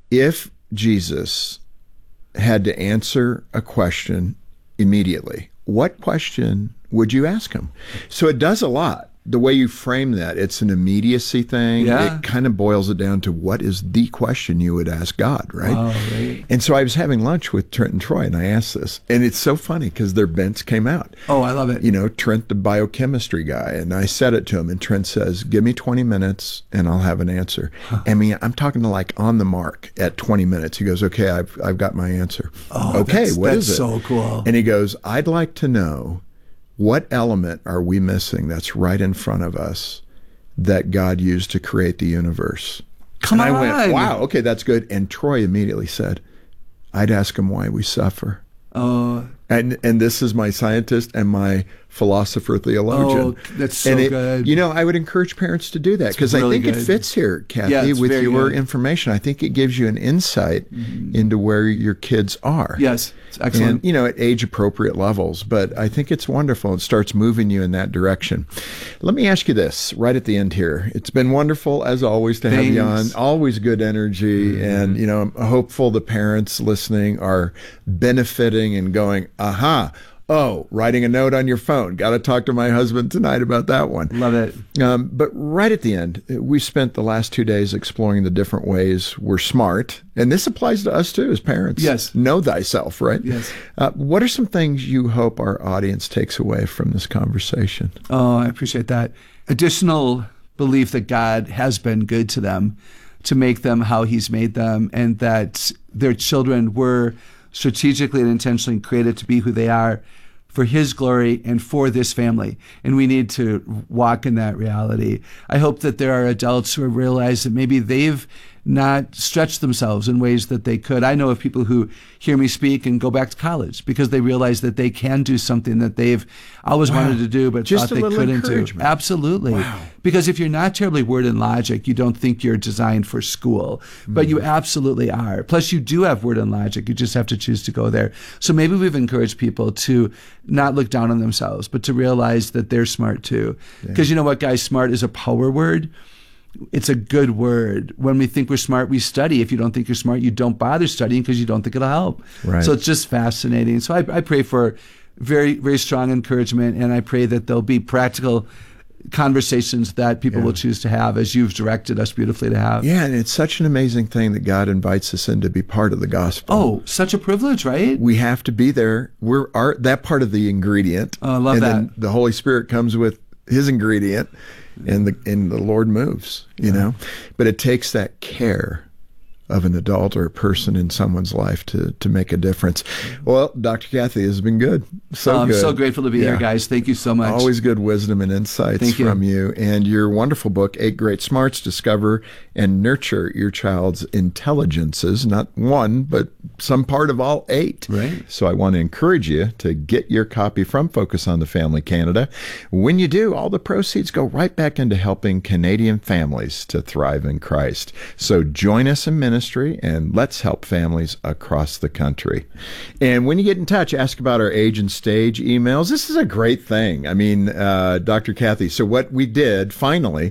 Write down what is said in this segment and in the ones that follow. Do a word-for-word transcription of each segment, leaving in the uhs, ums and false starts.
if Jesus had to answer a question immediately, what question would you ask him? So it does a lot. The way you frame that, it's an immediacy thing. Yeah. It kind of boils it down to what is the question you would ask God, right? Wow, right. And so I was having lunch with Trent and Troy, and I asked this. And it's so funny because their bents came out. Oh, I love it. You know, Trent, the biochemistry guy, and I said it to him, and Trent says, give me twenty minutes and I'll have an answer. Huh. I mean, I'm talking to like on the mark at twenty minutes. He goes, okay, I've I've got my answer. Oh, okay, that's, what that's is it? so cool. And he goes, I'd like to know, what element are we missing that's right in front of us that God used to create the universe? Come and on. I went, wow, okay, that's good. And Troy immediately said, I'd ask him why we suffer. Oh. And and this is my scientist and my philosopher theologian. Oh, that's so and it, good. You know, I would encourage parents to do that because really I think good. it fits here, Kathy, Yeah, it's with very your good. information. I think it gives you an insight mm-hmm. into where your kids are. Yes, it's excellent. And, you know, at age-appropriate levels. But I think it's wonderful. It starts moving you in that direction. Let me ask you this right at the end here. It's been wonderful, as always, to Thanks. have you on. Always good energy. Mm-hmm. And, you know, I'm hopeful the parents listening are benefiting and going, aha, oh, writing a note on your phone. Got to talk to my husband tonight about that one. Love it. Um, but right at the end, we spent the last two days exploring the different ways we're smart. And this applies to us too as parents. Yes. Know thyself, right? Yes. Uh, what are some things you hope our audience takes away from this conversation? Oh, I appreciate that. Additional belief that God has been good to them, to make them how he's made them, and that their children were strategically and intentionally created to be who they are for his glory and for this family. And we need to walk in that reality. I hope that there are adults who realize that maybe they've not stretched themselves in ways that they could. I know of people who hear me speak and go back to college because they realize that they can do something that they've always wow. wanted to do but Just thought they couldn't do. Absolutely. Wow. Because if you're not terribly word and logic, you don't think you're designed for school. Mm. But you absolutely are. Plus, you do have word and logic. You just have to choose to go there. So maybe we've encouraged people to not look down on themselves, but to realize that they're smart too. Because yeah. you know what, guys? Smart is a power word. It's a good word. When we think we're smart, we study. If you don't think you're smart, you don't bother studying because you don't think it'll help. Right. So it's just fascinating. So I, I pray for very, very strong encouragement, and I pray that there'll be practical conversations that people yeah. will choose to have as you've directed us beautifully to have. Yeah, and it's such an amazing thing that God invites us in to be part of the gospel. Oh, such a privilege, right? We have to be there. We're our, that part of the ingredient. Oh, I love and that. And then the Holy Spirit comes with his ingredient, and the and the Lord moves, you yeah. know. But it takes that care of an adult or a person in someone's life to to make a difference. Well, Doctor Kathy, this has been good. So oh, I'm good. so grateful to be yeah. here, guys. Thank you so much. Always good wisdom and insights Thank from you. you. And your wonderful book, Eight Great Smarts, Discover and Nurture Your Child's Intelligences. Not one, but some part of all eight. Right. So I want to encourage you to get your copy from Focus on the Family Canada. When you do, all the proceeds go right back into helping Canadian families to thrive in Christ. So join us in ministry and let's help families across the country. And when you get in touch, ask about our age and stage emails. This is a great thing. I mean, uh, Doctor Kathy, so what we did finally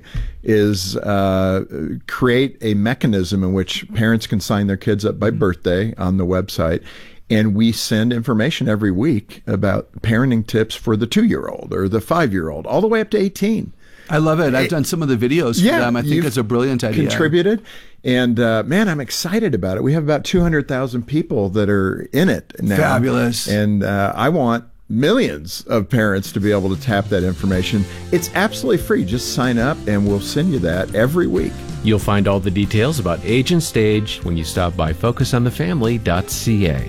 is uh, create a mechanism in which parents can sign their kids up by birthday on the website. And we send information every week about parenting tips for the two-year-old or the five-year-old, all the way up to eighteen. I love it. I've done some of the videos for yeah, them. I think it's a brilliant idea. Contributed. And uh, man, I'm excited about it. We have about two hundred thousand people that are in it now. Fabulous. And uh, I want millions of parents to be able to tap that information. It's absolutely free. Just sign up and we'll send you that every week. You'll find all the details about age and stage when you stop by focus on the family dot c a.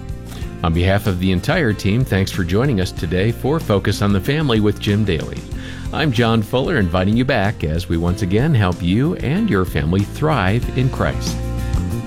On behalf of the entire team, thanks for joining us today for Focus on the Family with Jim Daly. I'm John Fuller, inviting you back as we once again help you and your family thrive in Christ.